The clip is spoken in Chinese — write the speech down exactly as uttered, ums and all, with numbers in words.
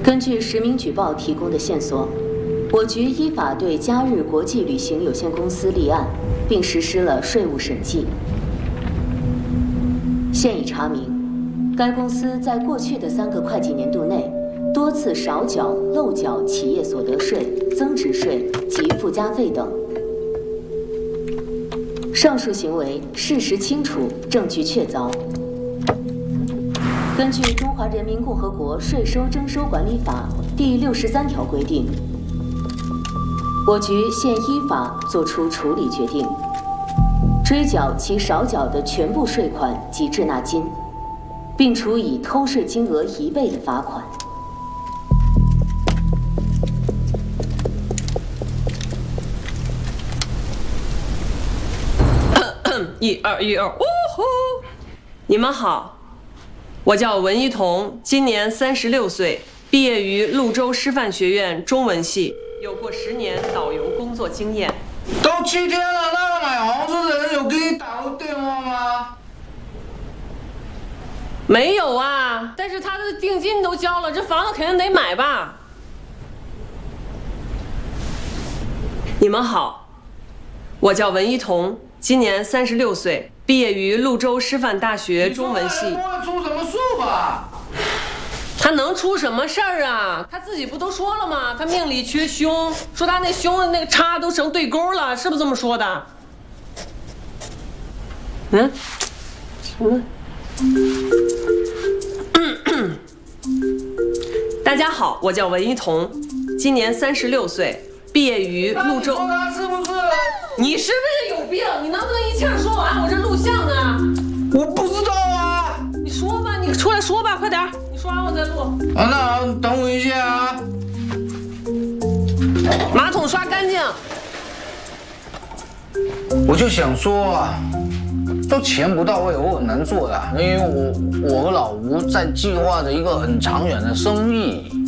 根据实名举报提供的线索，我局依法对嘉日国际旅行有限公司立案，并实施了税务审计。现已查明，该公司在过去的三个会计年度内，多次少缴、漏缴企业所得税、增值税及附加费等。上述行为事实清楚，证据确凿。根据《中华人民共和国税收征收管理法》第六十三条规定，我局现依法作出处理决定，追缴其少缴的全部税款及滞纳金，并处以偷税金额一倍的罚款。 一二一二，呜呼！你们好，我叫文一彤，今年三十六岁，毕业于潞州师范学院中文系，有过十年导游工作经验。 都七天了，那个买房子的人有给你打过电话吗？ 没有啊，但是他的定金都交了，这房子肯定得买吧？你们好，我叫文一彤。今年三十六岁，毕业于潞州师范大学中文系。 不会出什么事吧？ 他能出什么事儿啊？他自己不都说了吗？他命里缺凶，说他那凶的那个叉都成对勾了，是不是这么说的？嗯？什么？大家好，我叫文一彤，今年三十六岁，毕业于潞州。 他是不是？ 你是不是有病？你能不能一气儿说完？我这录像呢。 我不知道啊。 你说吧，你出来说吧，快点儿！你说完我再录。 啊，那好，等我一下啊。 马桶刷干净。 我就想说啊，都钱不到位，我很难做的，因为我我和老吴在计划着一个很长远的生意。